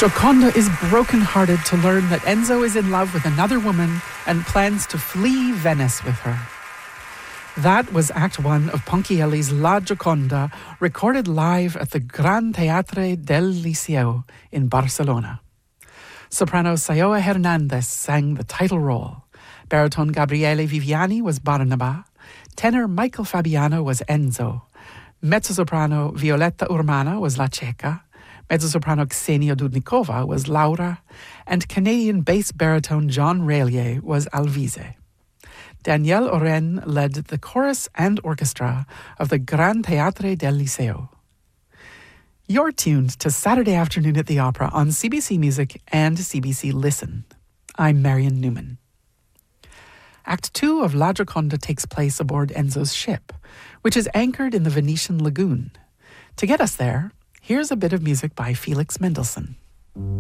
Gioconda is brokenhearted to learn that Enzo is in love with another woman and plans to flee Venice with her. That was Act 1 of Ponchielli's La Gioconda, recorded live at the Gran Teatre del Liceo in Barcelona. Soprano Sayoa Hernandez sang the title role. Baritone Gabriele Viviani was Barnaba. Tenor Michael Fabiano was Enzo. Mezzosoprano Violetta Urmana was La Ceca. Mezzosoprano Ksenia Dudnikova was Laura, and Canadian bass baritone John Railier was Alvise. Danielle Oren led the chorus and orchestra of the Gran Teatre del Liceo. You're tuned to Saturday Afternoon at the Opera on CBC Music and CBC Listen. I'm Marion Newman. Act 2 of La Gioconda takes place aboard Enzo's ship, which is anchored in the Venetian lagoon. To get us there, here's a bit of music by Felix Mendelssohn.